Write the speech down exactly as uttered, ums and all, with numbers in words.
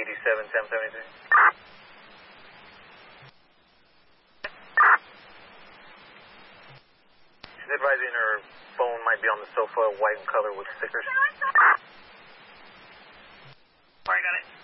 eighty-seven, ten seventy-three. She's advising her phone might be on the sofa, white in color with stickers. Alright, got it.